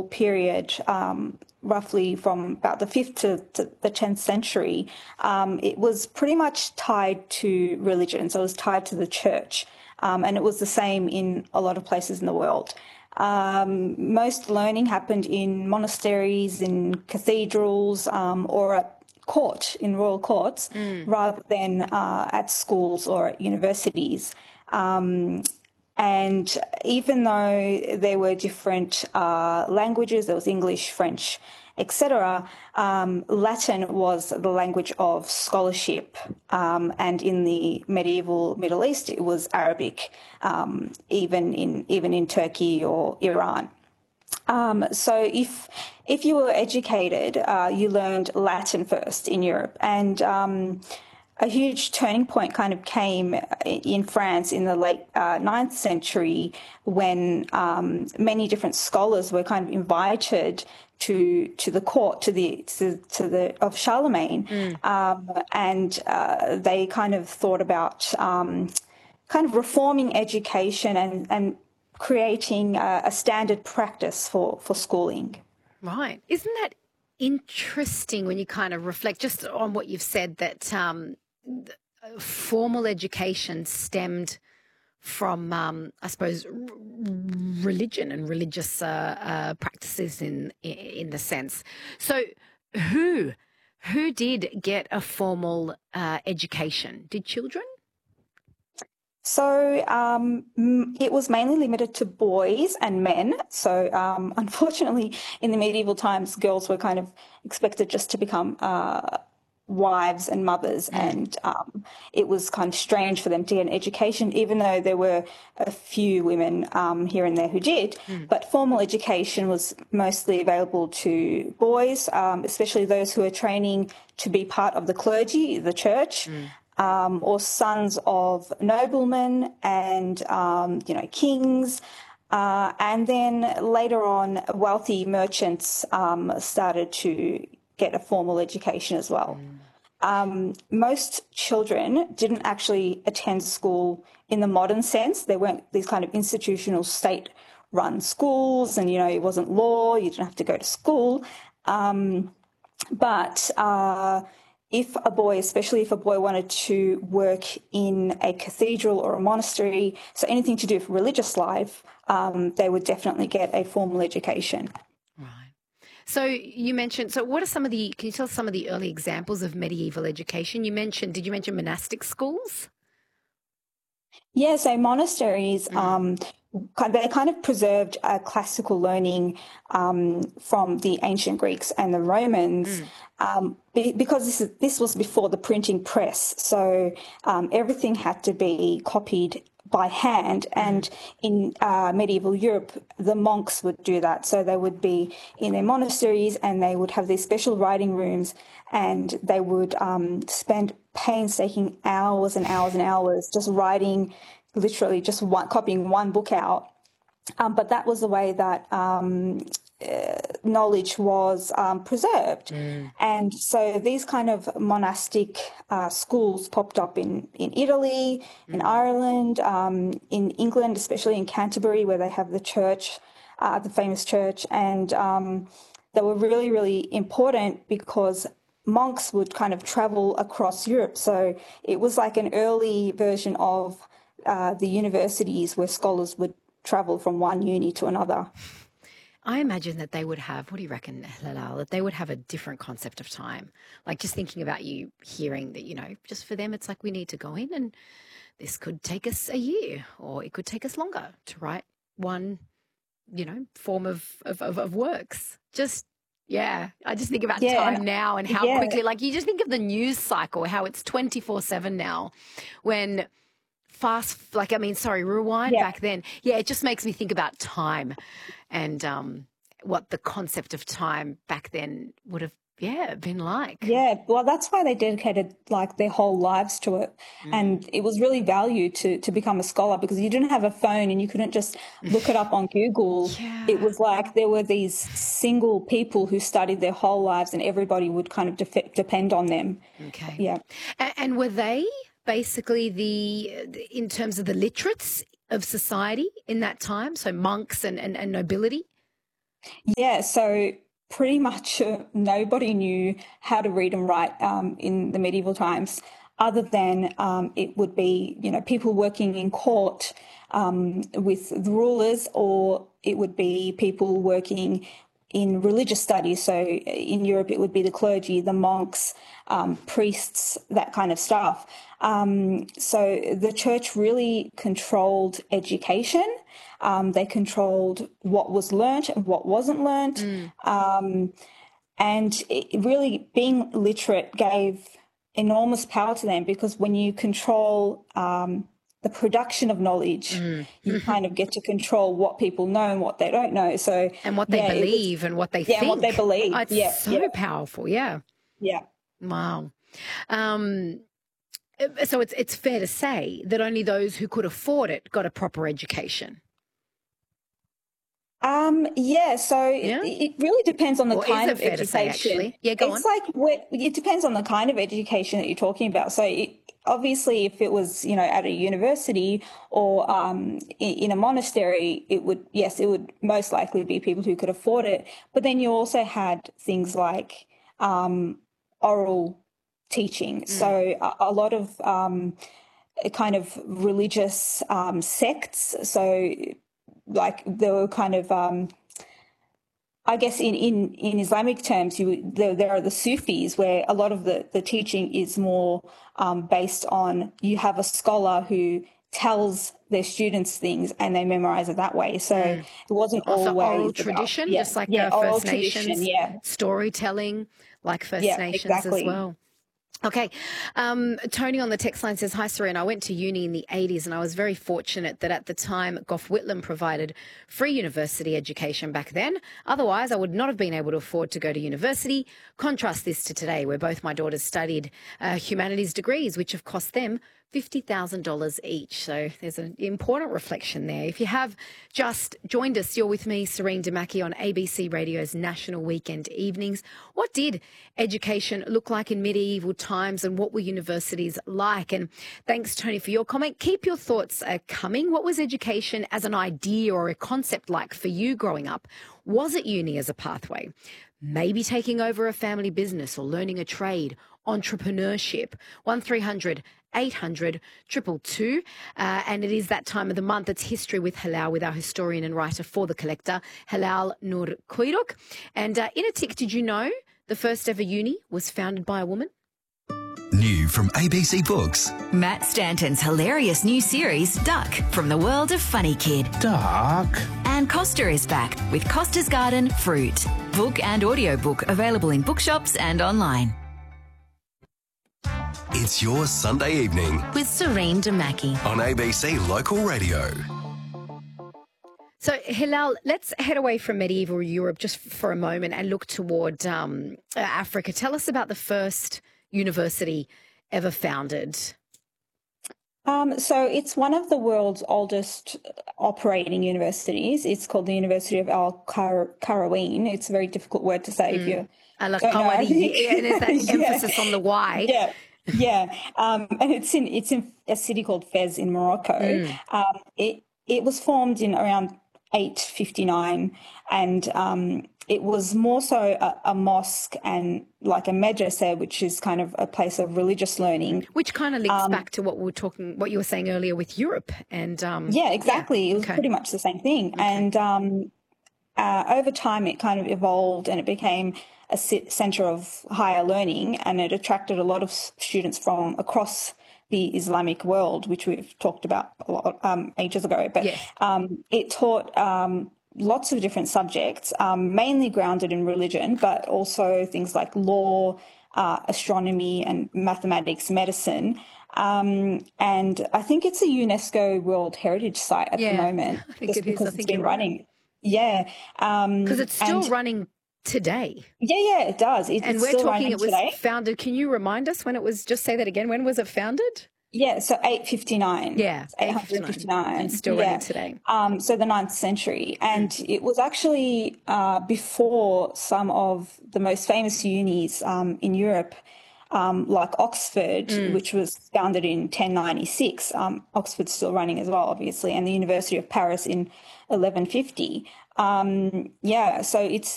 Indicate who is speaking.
Speaker 1: period, roughly from about the 5th to the 10th century, it was pretty much tied to religion. So it was tied to the church. And it was the same in a lot of places in the world. Most learning happened in monasteries, in cathedrals, or at court, in royal courts, rather than at schools or at universities. And even though there were different languages, there was English, French, etc., Latin was the language of scholarship. And in the medieval Middle East, it was Arabic, even in Turkey or Iran. So if you were educated, you learned Latin first in Europe. And a huge turning point kind of came in France in the late 9th century when many different scholars were kind of invited to the court of Charlemagne, and they kind of thought about kind of reforming education and creating a standard practice for schooling.
Speaker 2: Right. Isn't that interesting when you kind of reflect just on what you've said, that formal education stemmed from, I suppose, religion and religious practices in the sense. So who did get a formal education? Did children?
Speaker 1: So it was mainly limited to boys and men. So unfortunately, in the medieval times, girls were kind of expected just to become wives and mothers, and it was kind of strange for them to get an education, even though there were a few women here and there who did. But formal education was mostly available to boys, especially those who were training to be part of the clergy, the church. Or sons of noblemen and, kings. And then later on, wealthy merchants started to get a formal education as well. Most children didn't actually attend school in the modern sense. There weren't these kind of institutional state-run schools, and, it wasn't law. You didn't have to go to school. But especially if a boy wanted to work in a cathedral or a monastery, so anything to do with religious life, they would definitely get a formal education.
Speaker 2: Right. So you mentioned, can you tell us some of the early examples of medieval education? Did you mention monastic schools?
Speaker 1: Yeah, so monasteries, they kind of preserved classical learning from the ancient Greeks and the Romans, because this was before the printing press. So everything had to be copied by hand, and in medieval Europe, the monks would do that. So they would be in their monasteries, and they would have these special writing rooms, and they would spend painstaking hours and hours and hours just writing, literally just copying one book out. But that was the way that knowledge was preserved. And so these kind of monastic schools popped up in Italy, in Ireland, in England, especially in Canterbury, where they have the church, the famous church. And they were really, really important because monks would kind of travel across Europe. So it was like an early version of the universities where scholars would travel from one uni to another.
Speaker 2: I imagine that they would have, what do you reckon, Hilal, that they would have a different concept of time. Like just thinking about you hearing that, just for them, it's like we need to go in and this could take us a year or it could take us longer to write one, form of works. I just think about time now and how quickly, like you just think of the news cycle, how it's 24/7 now when rewind back then. Yeah, it just makes me think about time and what the concept of time back then would have, been like.
Speaker 1: Yeah, well, that's why they dedicated like their whole lives to it. And it was really valued to become a scholar because you didn't have a phone and you couldn't just look it up on Google.
Speaker 2: Yeah.
Speaker 1: It was like there were these single people who studied their whole lives and everybody would kind of depend on them.
Speaker 2: Okay.
Speaker 1: Yeah.
Speaker 2: And were they basically in terms of the literates of society in that time, so monks and nobility?
Speaker 1: Yeah, so pretty much nobody knew how to read and write in the medieval times, other than it would be, people working in court with the rulers, or it would be people working in religious studies. So in Europe, it would be the clergy, the monks, priests, that kind of stuff. So the church really controlled education. They controlled what was learnt and what wasn't learnt. And it really, being literate gave enormous power to them, because when you control the production of knowledge, you kind of get to control what people know and what they don't know. So
Speaker 2: And what they believe and what they think.
Speaker 1: and what they believe.
Speaker 2: Oh, it's so powerful. Yeah.
Speaker 1: Yeah.
Speaker 2: Wow. So it's fair to say that only those who could afford it got a proper education.
Speaker 1: So it really depends on the kind of education.
Speaker 2: Yeah, go on.
Speaker 1: It's like it depends on the kind of education that you're talking about. So obviously, if it was, at a university or in a monastery, it would most likely be people who could afford it. But then you also had things like oral teaching. So a lot of kind of religious sects. So like there were kind of, I guess in Islamic terms, there are the Sufis, where a lot of the teaching is more based on, you have a scholar who tells their students things and they memorize it that way. So it wasn't always
Speaker 2: oral tradition, just like First Nations, storytelling, like First Nations as well. Okay. Tony on the text line says, hi, Serena. I went to uni in the 80s and I was very fortunate that at the time Gough Whitlam provided free university education back then. Otherwise, I would not have been able to afford to go to university. Contrast this to today, where both my daughters studied humanities degrees, which have cost them $50,000 each. So there's an important reflection there. If you have just joined us, you're with me, Serene Damaki, on ABC Radio's National Weekend Evenings. What did education look like in medieval times, and what were universities like? And thanks, Tony, for your comment. Keep your thoughts coming. What was education as an idea or a concept like for you growing up? Was it uni as a pathway? Maybe taking over a family business or learning a trade, entrepreneurship? 1300 800 222. And it is that time of the month. It's History with Halal, with our historian and writer for The Collector, Halal Nur Kuiruk. And in a tick, did you know the first ever uni was founded by a woman?
Speaker 3: New from ABC Books.
Speaker 4: Matt Stanton's hilarious new series, Duck, from the world of Funny Kid.
Speaker 3: Duck.
Speaker 4: And Costa is back with Costa's Garden Fruit. Book and audiobook available in bookshops and online.
Speaker 3: It's your Sunday evening
Speaker 4: With Serene Damaki
Speaker 3: on ABC Local Radio.
Speaker 2: So, Hilal, let's head away from medieval Europe just for a moment and look toward Africa. Tell us about the first university ever founded.
Speaker 1: So it's one of the world's oldest operating universities. It's called the University of Al-Qarawiyyin. It's a very difficult word to say if you don't know.
Speaker 2: And there's that emphasis on the Y.
Speaker 1: Yeah. Yeah, and it's in a city called Fez in Morocco. It was formed in around 859, and it was more so a mosque and like a medrese, which is kind of a place of religious learning.
Speaker 2: Which kind of links back to what you were saying earlier with Europe. And
Speaker 1: yeah, exactly. It was pretty much the same thing. Okay. And over time, it kind of evolved and it became a centre of higher learning, and it attracted a lot of students from across the Islamic world, which we've talked about a lot ages ago. But it taught lots of different subjects, mainly grounded in religion, but also things like law, astronomy and mathematics, medicine. And I think it's a UNESCO World Heritage Site at the moment.
Speaker 2: I think it is.
Speaker 1: Because it's been running. Yeah.
Speaker 2: Because it's still running today.
Speaker 1: Yeah, it does.
Speaker 2: And we're talking it was founded. Can you remind us when it was? Just say that again. When was it founded?
Speaker 1: Yeah, so 859.
Speaker 2: Yeah,
Speaker 1: 859.
Speaker 2: And still running today.
Speaker 1: So the 9th century. And it was actually before some of the most famous unis in Europe, like Oxford, which was founded in 1096. Oxford's still running as well, obviously, and the University of Paris in 1150. Yeah, so it's